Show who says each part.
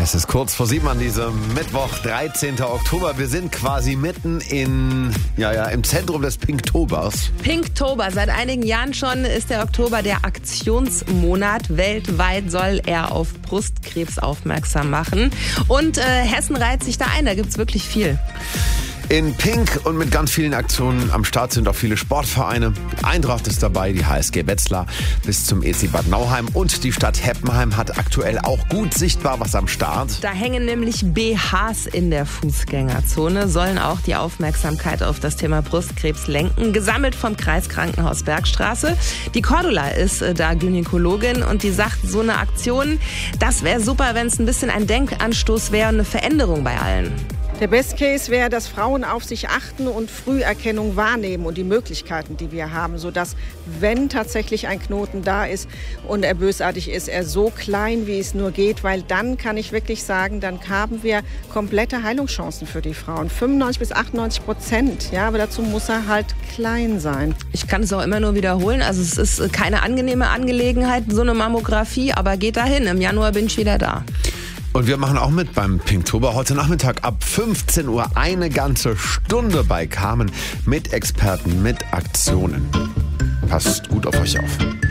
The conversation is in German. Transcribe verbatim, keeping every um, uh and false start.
Speaker 1: Es ist kurz vor sieben an diesem Mittwoch, dreizehnten Oktober. Wir sind quasi mitten in, ja, ja, im Zentrum des Pinktobers.
Speaker 2: Pinktober. Seit einigen Jahren schon ist der Oktober der Aktionsmonat. Weltweit soll er auf Brustkrebs aufmerksam machen. Und äh, Hessen reiht sich da ein. Da gibt's wirklich viel.
Speaker 1: In Pink und mit ganz vielen Aktionen am Start sind auch viele Sportvereine. Die Eintracht ist dabei, die H S G Wetzlar bis zum E C Bad Nauheim. Und die Stadt Heppenheim hat aktuell auch gut sichtbar was am Start.
Speaker 2: Da hängen nämlich B Hs in der Fußgängerzone, sollen auch die Aufmerksamkeit auf das Thema Brustkrebs lenken. Gesammelt vom Kreiskrankenhaus Bergstraße. Die Cordula ist da Gynäkologin und die sagt, so eine Aktion, das wäre super, wenn es ein bisschen ein Denkanstoß wäre und eine Veränderung bei allen.
Speaker 3: Der Best Case wäre, dass Frauen auf sich achten und Früherkennung wahrnehmen und die Möglichkeiten, die wir haben, sodass, wenn tatsächlich ein Knoten da ist und er bösartig ist, er so klein, wie es nur geht, weil dann kann ich wirklich sagen, dann haben wir komplette Heilungschancen für die Frauen. fünfundneunzig bis achtundneunzig Prozent, ja, aber dazu muss er halt klein sein.
Speaker 2: Ich kann es auch immer nur wiederholen, also es ist keine angenehme Angelegenheit, so eine Mammographie, aber geht dahin, im Januar bin ich wieder da.
Speaker 1: Und wir machen auch mit beim Pinktober heute Nachmittag ab fünfzehn Uhr eine ganze Stunde bei Carmen mit Experten, mit Aktionen. Passt gut auf euch auf.